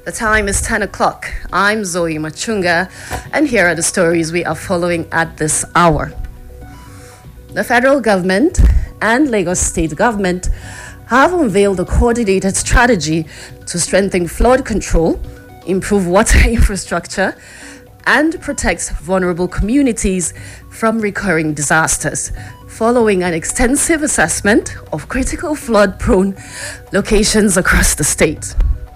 The time is 10 o'clock. I'm Zoe Machunga, and here are the stories we are following at this hour. The federal government and Lagos state government have unveiled a coordinated strategy to strengthen flood control, improve water infrastructure, and protect vulnerable communities from recurring disasters, following an extensive assessment of critical flood-prone locations across the state.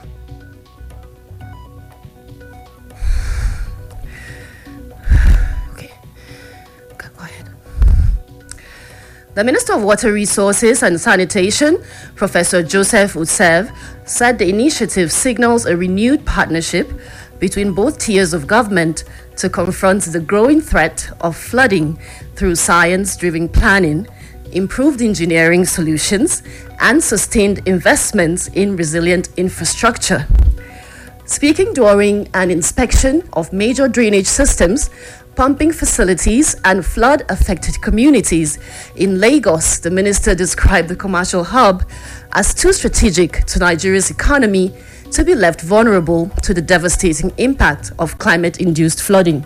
The Minister of Water Resources and Sanitation, Professor Joseph Utsev, said the initiative signals a renewed partnership between both tiers of government to confront the growing threat of flooding through science-driven planning, improved engineering solutions, and sustained investments in resilient infrastructure. Speaking during an inspection of major drainage systems, pumping facilities and flood-affected communities in Lagos, the minister described the commercial hub as too strategic to Nigeria's economy to be left vulnerable to the devastating impact of climate-induced flooding.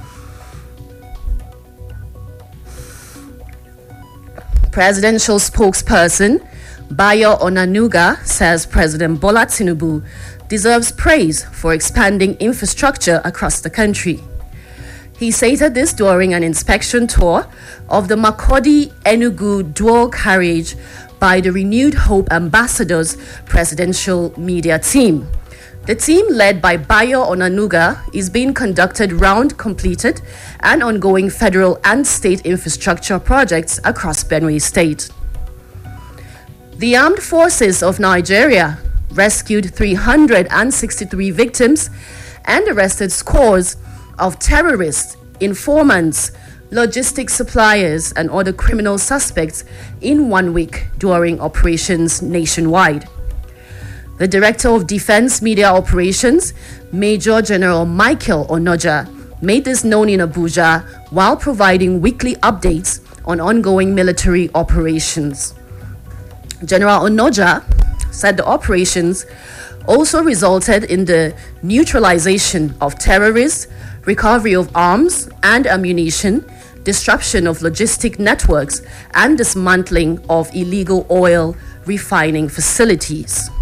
Presidential spokesperson Bayo Onanuga says President Bola Tinubu deserves praise for expanding infrastructure across the country. He stated this during an inspection tour of the Makurdi-Enugu dual carriage by the Renewed Hope Ambassadors presidential media team. The team, led by Bayo Onanuga, is being conducted round completed and ongoing federal and state infrastructure projects across Benue State. The Armed Forces of Nigeria rescued 363 victims and arrested scores of terrorists, informants, logistics suppliers, and other criminal suspects in 1 week during operations nationwide. The Director of Defense Media Operations, Major General Michael Onoja, made this known in Abuja while providing weekly updates on ongoing military operations. General Onoja said the operations also resulted in the neutralization of terrorists, recovery of arms and ammunition, disruption of logistic networks, and dismantling of illegal oil refining facilities.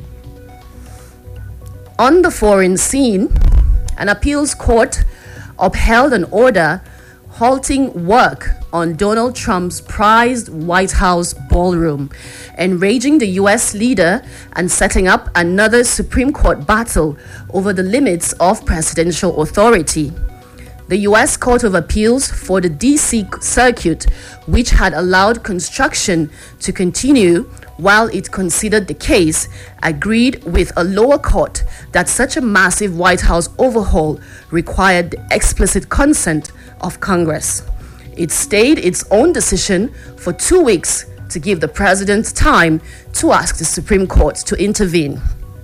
On the foreign scene, an appeals court upheld an order halting work on Donald Trump's prized White House ballroom, enraging the U.S. leader and setting up another Supreme Court battle over the limits of presidential authority. The U.S. Court of Appeals for the D.C. Circuit, which had allowed construction to continue while it considered the case, agreed with a lower court that such a massive White House overhaul required the explicit consent of Congress. It stayed its own decision for 2 weeks to give the president time to ask the Supreme Court to intervene.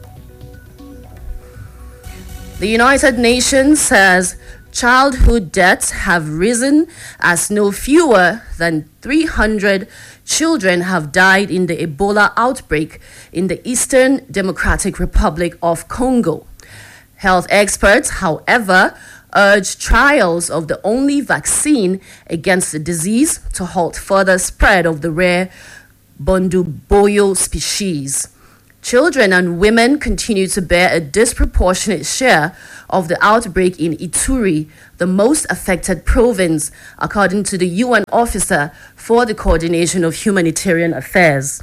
The United Nations says childhood deaths have risen as no fewer than 300 children have died in the Ebola outbreak in the Eastern Democratic Republic of Congo. Health experts, however, urge trials of the only vaccine against the disease to halt further spread of the rare Bundibugyo species. Children and women continue to bear a disproportionate share of the outbreak in Ituri, the most affected province, according to the UN officer for the coordination of humanitarian affairs.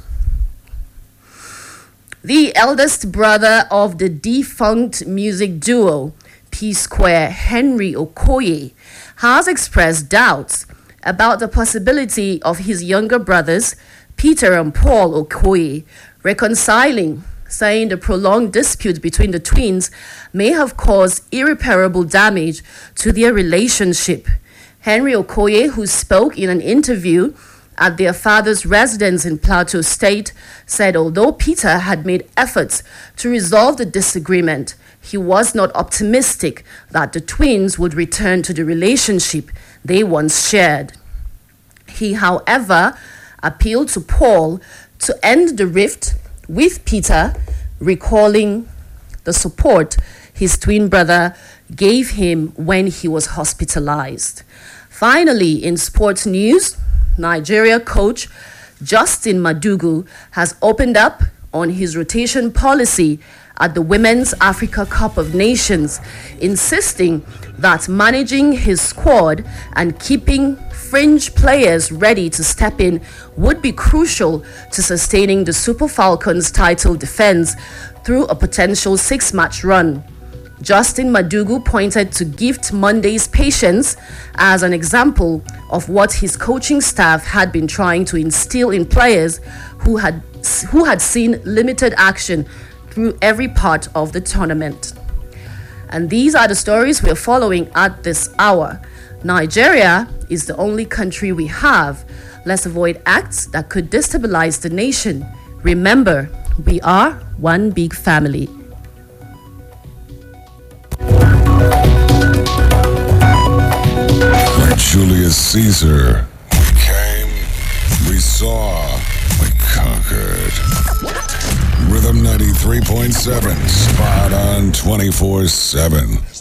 The eldest brother of the defunct music duo P-Square, Henry Okoye, has expressed doubts about the possibility of his younger brothers, Peter and Paul Okoye, reconciling, saying the prolonged dispute between the twins may have caused irreparable damage to their relationship. Henry Okoye, who spoke in an interview at their father's residence in Plateau State, said although Peter had made efforts to resolve the disagreement, he was not optimistic that the twins would return to the relationship they once shared. He, however, appealed to Paul to end the rift with Peter, recalling the support his twin brother gave him when he was hospitalized. Finally, in sports news, Nigeria coach Justin Madugu has opened up on his rotation policy at the Women's Africa Cup of Nations, insisting that managing his squad and keeping fringe players ready to step in would be crucial to sustaining the Super Falcons title defense through a potential 6-match run. Justin Madugu pointed to Gift Monday's patience as an example of what his coaching staff had been trying to instill in players who had seen limited action through every part of the tournament. And these are the stories we're following at this hour. Nigeria is the only country we have. Let's avoid acts that could destabilize the nation. Remember, we are one big family. Like Julius Caesar, we came, we saw, we conquered. Rhythm 93.7, spot on 24/7.